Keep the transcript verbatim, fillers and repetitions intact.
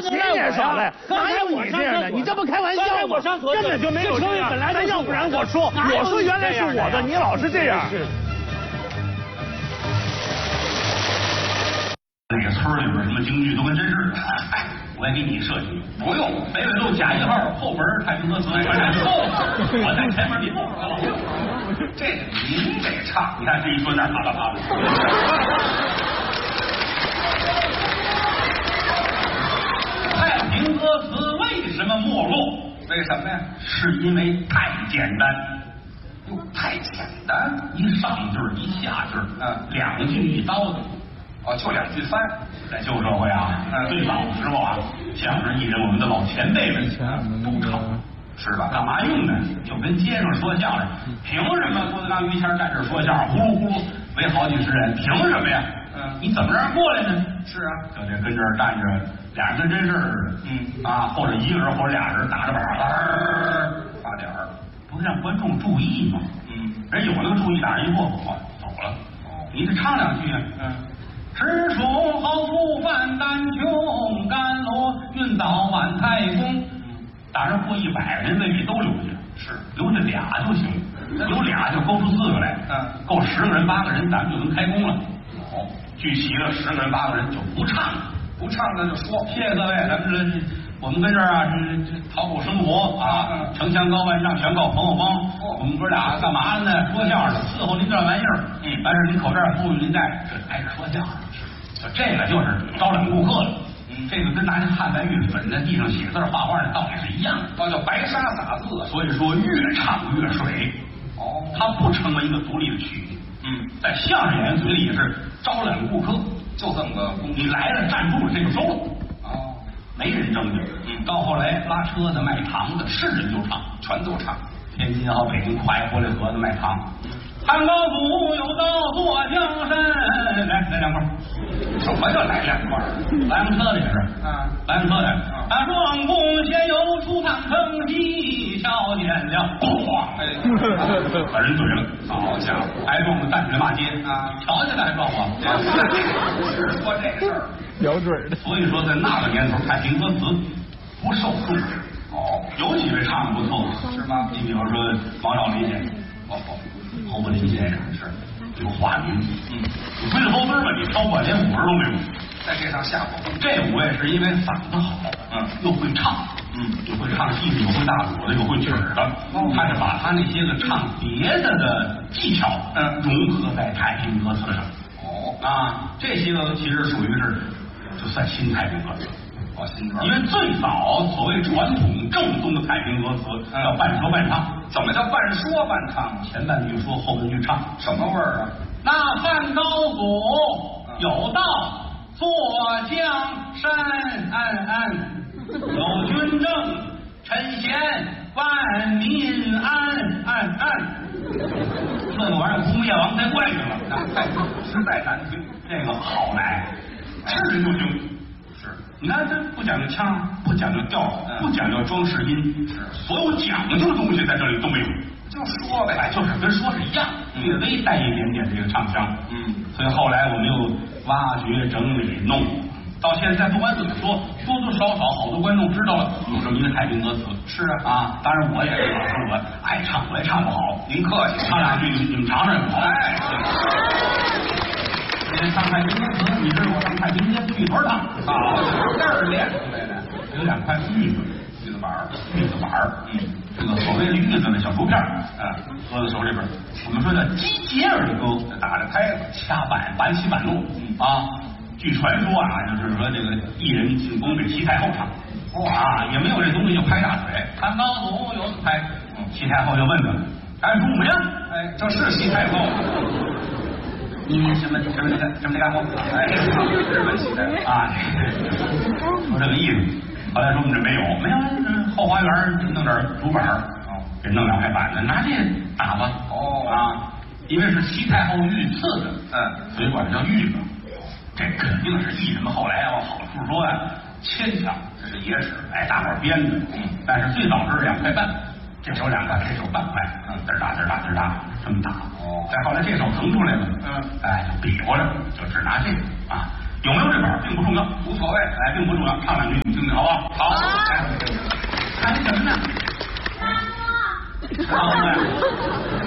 勤也少了。哪有你这样的？你这不开玩笑吗？ 我上厕所根本就没有这样。 本来要不然我说，我说原来是我的，你老是这样。 那个村里边什么京剧都跟真是的。哎，我也给你设计，不用，北纬路甲一号后门太平歌词传染后，我在前面你后边。这个您得唱，你看这一说那啪啦啪啦。太平歌词为什么没落？为什么呀？是因为太简单。哟，太简单，一上句一下句，嗯，两句一刀的。哦，就两句翻，在旧社会啊，嗯、最早的时候啊，相声艺人我们的老前辈们都唱，是吧？干嘛用呢？就跟街上说相声，凭什么郭德纲、于谦站这说相声，呼噜呼噜围好几十人，凭什么呀？嗯，你怎么让人过来呢？是啊，就得跟这儿站着，俩人跟真事儿似的，嗯啊，或者一个人或者俩人打着板儿发点儿，不是让观众注意吗？嗯，人有那个注意，打人一过火走了。哦，你得唱两句啊，嗯。直属好处犯丹琼，甘罗运岛满太公。打上过一百人未必都留下，是留下俩就行，有俩就勾出四个来，嗯，够十个人八个人，咱们就能开工了。哦，聚齐了十个人八个人就不唱了，不唱那就说，谢谢各位，咱们这我们跟这儿啊，这这讨口生活啊，嗯、城墙高万丈，全靠朋友帮。哦、我们哥俩干嘛呢？说相声，伺候您这玩意儿。嗯，但是您口罩富裕您戴，这挨着说相声。就这个就是招揽顾客了。嗯，这个跟拿那汉白玉粉在地上写字画画的道理是一样的。哦，叫白沙撒字。所以说越唱越水。哦，它不成为一个独立的曲目。嗯，在相声演员嘴里也是招揽顾客，就这么个功。你来了站住了，这就收了。哦，没人争的。嗯，到后来拉车的、卖糖的，是人就唱，全都唱。天津和北京快活来河的卖糖。汉高祖有道坐江山，来来两块。什么叫来两块？来辆车的也是，啊，来辆车的。大壮公先有出探坑机，瞧见了，咣，哎，把人怼了。好家伙，还撞着站起来骂街啊！瞧见了还撞我，是说这事儿， 咬嘴的。 所以说，在那个年头，太平歌词不受重视。哦，有几位唱的不错，是吗？你比如说王少林先生，哦。侯伯林先生是有话名，嗯，你龟子包堆吧，你超过连五十都没有，在这上下火。这五位是因为嗓子好，嗯，又会唱，嗯，又会唱戏的，又会大鼓的，又会曲儿的，哦，他是把他那些个唱别的的技巧，嗯，融合在太平歌词上。哦，啊，这些个其实属于是就算新太平歌词。哦，新歌，因为最早所谓传统正宗的太平歌词叫半说半唱。怎么叫半说半唱？前半句说，后半句唱，什么味儿啊？那汉高祖有道坐江山，安安有军政，臣贤万民安安安。这个玩意儿工业王才怪去了，实在难听。这个好来，是人就行。你看，这不讲究腔，不讲究调，不讲究装饰音，所有讲究的东西在这里都没有。就说呗，就是跟说是一样，略微带一点点这个唱腔。嗯，所以后来我们又挖掘、整理、弄，到现在不管怎么说，多多少少好多观众知道了有这么一个太平歌词。是啊，啊，当然我也是，老师我爱唱，我也唱不好。您客气，唱两句你们尝尝。哎。上太平歌词，你知道我上太平间玉团唱，好，这儿练出来的，有两块玉子，玉子板儿，玉子板儿，嗯，这个所谓的玉子的小竹片儿，啊，搁在手里边。我们说的击节儿的歌，打着拍子，掐板，板起板落，啊，据传说啊，就是说这个艺人进宫给西太后唱，哇，也没有这东西就拍大腿，汉高祖有拍，西太后就问他，干什么呀？哎，这是西太后。你什么什么什么什么干活？哎，日本起来啊，说这个意思。后来说我们这没有，没有，后花园弄点竹板儿，给弄两块板子，拿这打吧。哦啊，因为是西太后御赐的，嗯，所以管它叫玉子。这肯定是艺人们后来往好处说呀，牵强，这是野史，哎，大伙儿编的。嗯，但是最早是两块半。这手两块，这手半块，嗯，嘚儿打嘚儿打嘚儿打，这么打。哦，再后来这手腾出来了，嗯，哎，就比划着，就只拿这个啊。 有没有这本并不重要，无所谓，哎，并不重要，唱两句你听听，好不好？好，来，看什么呢？唱歌。